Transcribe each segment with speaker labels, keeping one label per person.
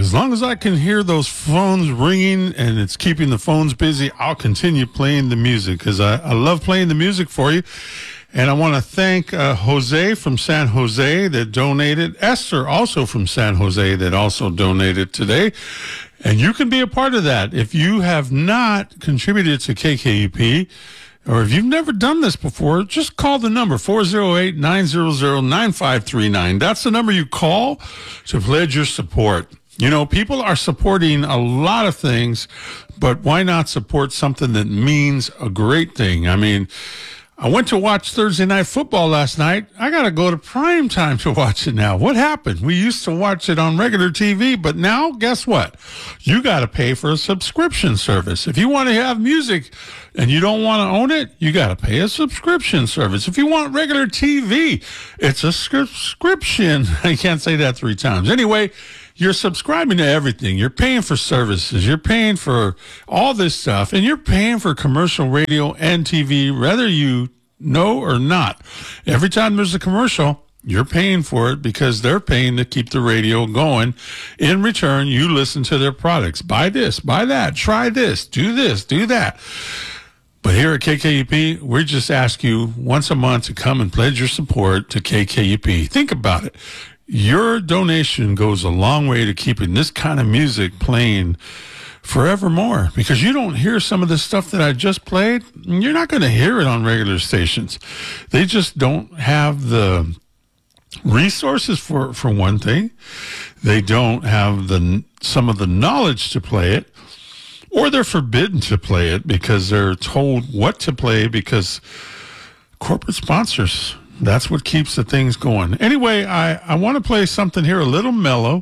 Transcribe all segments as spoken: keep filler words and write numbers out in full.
Speaker 1: As long as I can hear those phones ringing and it's keeping the phones busy, I'll continue playing the music because I, I love playing the music for you. And I want to thank uh, Jose from San Jose that donated. Esther, also from San Jose, that also donated today. And you can be a part of that. If you have not contributed to K K U P, or if you've never done this before, just call the number four oh eight, nine hundred, nine five three nine. That's the number you call to pledge your support. You know, people are supporting a lot of things, but why not support something that means a great thing? I mean, I went to watch Thursday Night Football last night. I got to go to prime time to watch it now. What happened? We used to watch it on regular T V, but now, guess what? You got to pay for a subscription service. If you want to have music and you don't want to own it, you got to pay a subscription service. If you want regular T V, it's a subscription. I can't say that three times. Anyway, you're subscribing to everything. You're paying for services. You're paying for all this stuff. And you're paying for commercial radio and T V, whether you know or not. Every time there's a commercial, you're paying for it because they're paying to keep the radio going. In return, you listen to their products. Buy this, buy that, try this, do this, do that. But here at K K U P, we just ask you once a month to come and pledge your support to K K U P. Think about it. Your donation goes a long way to keeping this kind of music playing forevermore, because you don't hear some of the stuff that I just played. You're not going to hear it on regular stations. They just don't have the resources for, for one thing. They don't have the some of the knowledge to play it, or they're forbidden to play it because they're told what to play because corporate sponsors. That's what keeps the things going. Anyway, I, I want to play something here a little mellow.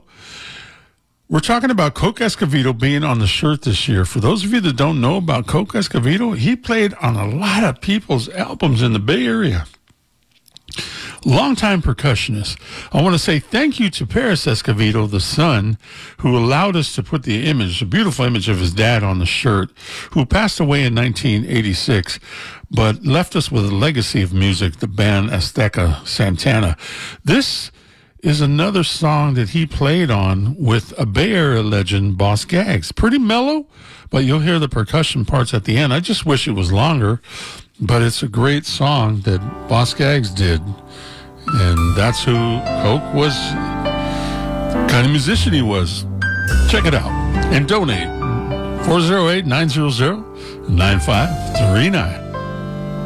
Speaker 1: We're talking about Coke Escovedo being on the shirt this year. For those of you that don't know about Coke Escovedo, he played on a lot of people's albums in the Bay Area. Longtime percussionist. I want to say thank you to Paris Escovedo, the son, who allowed us to put the image, a beautiful image of his dad on the shirt, who passed away in nineteen eighty-six, but left us with a legacy of music, the band Azteca Santana. This is another song that he played on with a Bay Area legend, Boss Gags. Pretty mellow, but you'll hear the percussion parts at the end. I just wish it was longer, but it's a great song that Boss Gags did. And that's who Coke was, kind of musician he was. Check it out and donate. four oh eight, nine hundred, nine five three nine.